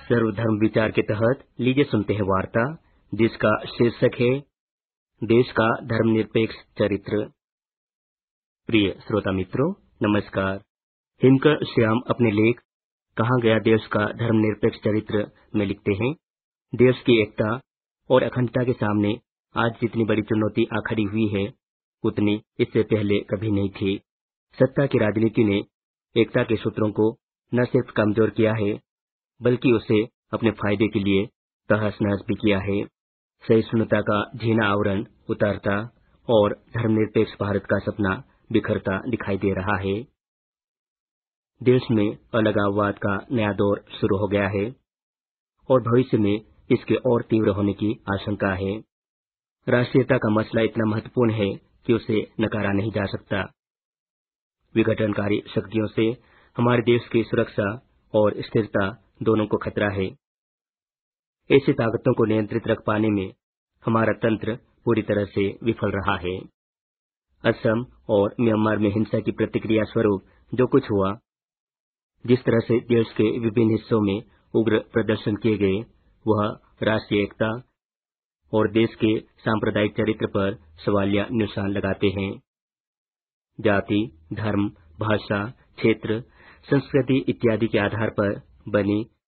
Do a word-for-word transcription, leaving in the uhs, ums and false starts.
सर्वधर्म विचार के तहत लीजिए सुनते हैं वार्ता जिसका शीर्षक है देश का धर्मनिरपेक्ष चरित्र। प्रिय श्रोता मित्रों, नमस्कार। हिमकर श्याम अपने लेख कहाँ गया देश का धर्मनिरपेक्ष चरित्र में लिखते हैं, देश की एकता और अखंडता के सामने आज जितनी बड़ी चुनौती आ खड़ी हुई है उतनी इससे पहले कभी नहीं थी। सत्ता की राजनीति ने एकता के सूत्रों को न सिर्फ कमजोर किया है बल्कि उसे अपने फायदे के लिए तहस नहस भी किया है। सहिष्णुता का झीना आवरण उतारता और धर्मनिरपेक्ष भारत का सपना बिखरता दिखाई दे रहा है। देश में अलगाववाद का नया दौर शुरू हो गया है और भविष्य में इसके और तीव्र होने की आशंका है। राष्ट्रीयता का मसला इतना महत्वपूर्ण है कि उसे नकारा नहीं जा सकता। विघटनकारी शक्तियों से हमारे देश की सुरक्षा और स्थिरता दोनों को खतरा है। ऐसी ताकतों को नियंत्रित रख पाने में हमारा तंत्र पूरी तरह से विफल रहा है। असम और म्यांमार में हिंसा की प्रतिक्रिया स्वरूप जो कुछ हुआ, जिस तरह से देश के विभिन्न हिस्सों में उग्र प्रदर्शन किए गए, वह राष्ट्रीय एकता और देश के सांप्रदायिक चरित्र पर सवालिया निशान लगाते हैं। जाति, धर्म, भाषा, क्षेत्र, संस्कृति इत्यादि के आधार पर बनी